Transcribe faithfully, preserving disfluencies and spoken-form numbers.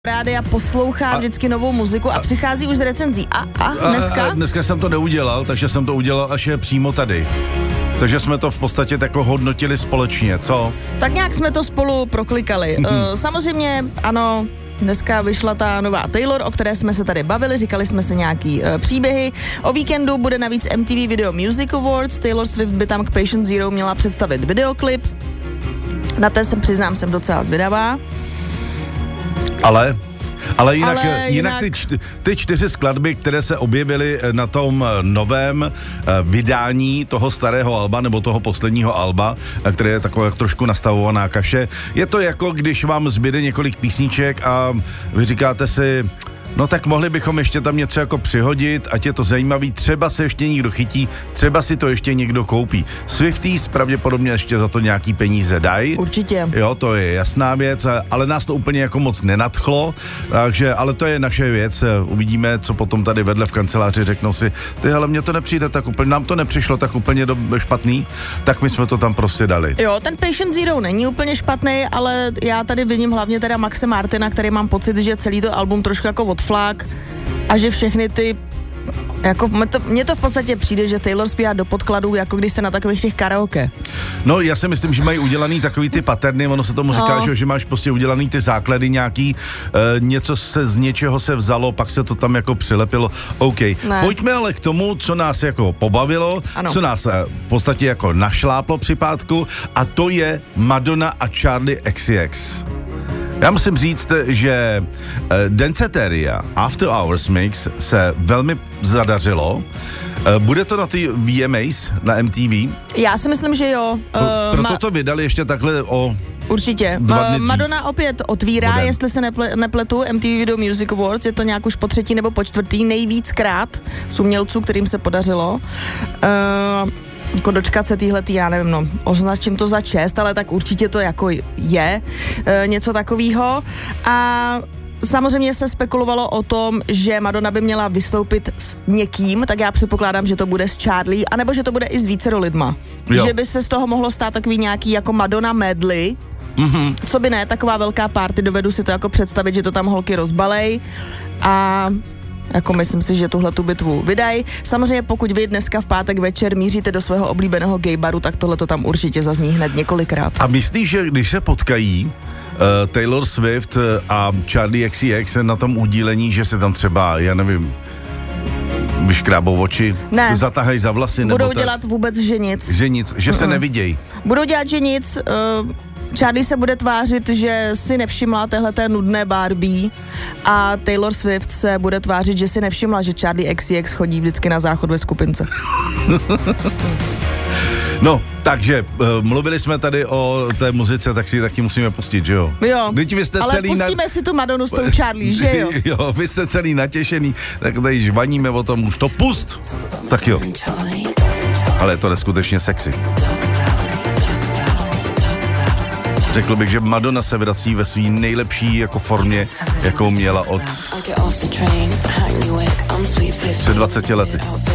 Rádia poslouchá a... vždycky novou muziku a, a přichází už z recenzí. A, a dneska? A, a dneska jsem to neudělal, takže jsem to udělal až je přímo tady. Takže jsme to v podstatě tako hodnotili společně, co? Tak nějak jsme to spolu proklikali. Mm-hmm. Uh, samozřejmě, ano, dneska vyšla ta nová Taylor, o které jsme se tady bavili, říkali jsme si nějaký uh, příběhy. O víkendu bude navíc M T V Video Music Awards, Taylor Swift by tam k Patient Zero měla představit videoklip. Na ten jsem, přiznám, jsem docela zvědavá. Ale... Ale jinak, Ale jinak, jinak... Ty, čty, ty čtyři skladby, které se objevily na tom novém uh, vydání toho starého alba, nebo toho posledního alba, které je takové trošku nastavovaná kaše, je to jako, když vám zbyde několik písniček a vy říkáte si... No tak mohli bychom ještě tam něco jako přihodit, ať je to zajímavý, třeba se ještě někdo chytí, třeba si to ještě někdo koupí. Swifties pravděpodobně ještě za to nějaký peníze dají. Určitě. Jo, to je jasná věc, ale nás to úplně jako moc nenadchlo, takže, ale to je naše věc, uvidíme, co potom tady vedle v kanceláři řeknou si, ty hele, mně to nepřijde tak úplně, nám to nepřišlo tak úplně do, špatný, tak my jsme to tam prostě dali. Jo, ten Patient Zero není úplně špatný, ale já tady vidím hlavně teda Maxe Martina, který mám pocit, že celý to album trošku jako od flak a že všechny ty jako mně to, mně to v podstatě přijde, že Taylor zpívá do podkladů, jako když jste na takových těch karaoke. No, já si myslím, že mají udělaný takový ty paterny, ono se tomu říká, no. že, že máš prostě udělaný ty základy nějaký, e, něco se z něčeho se vzalo, pak se to tam jako přilepilo. OK. Ne. Pojďme ale k tomu, co nás jako pobavilo, ano. co nás e, v podstatě jako našláplo při pátku, a to je Madonna a Charli X C X. Já musím říct, že Danceteria After Hours Mix se velmi zadařilo. Bude to na ty V M As, na M T V? Já si myslím, že jo. Pro, proto ma- to vydali ještě takhle o... Určitě. Ma- Madonna opět otvírá, Budem. jestli se neple- nepletu, M T V Video Music Awards, je to nějak už po třetí nebo po čtvrtý nejvíckrát z umělců, kterým se podařilo. Uh, jako dočkat se týhletý, já nevím, no, označím to za čest, ale tak určitě to jako je e, něco takového. A samozřejmě se spekulovalo o tom, že Madonna by měla vystoupit s někým, tak já předpokládám, že to bude s Charlie, anebo že to bude i s vícero lidma. Jo. Že by se z toho mohlo stát takový nějaký jako Madonna medley, mm-hmm. co by ne, taková velká party, dovedu si to jako představit, že to tam holky rozbalej a... Jako myslím si, že tuhle tu bitvu vydají. Samozřejmě pokud vy dneska v pátek večer míříte do svého oblíbeného gay baru, tak tohle to tam určitě zazní hned několikrát. A myslíš, že když se potkají uh, Taylor Swift a Charli X C X na tom udílení, že se tam třeba, já nevím, vyškrábou oči, ne. zatahají za vlasy? Budou nebo dělat vůbec, že nic. Že nic, že mm-mm. se nevidějí. Budou dělat, že nic... Uh, Charlie se bude tvářit, že si nevšimla téhleté nudné Barbie a Taylor Swift se bude tvářit, že si nevšimla, že Charli X C X chodí vždycky na záchod ve skupince. No, takže uh, mluvili jsme tady o té muzice, tak si taky musíme pustit, že jo? Jo, vy jste ale celý pustíme na... si tu Madonu s tou Charlie, že jo? Jo, vy jste celý natěšený, tak tady žvaníme o tom, už to pust. Tak jo. Ale je to neskutečně sexy. Řekl bych, že Madonna se vrací ve své nejlepší jako formě, jakou měla od před dvaceti lety.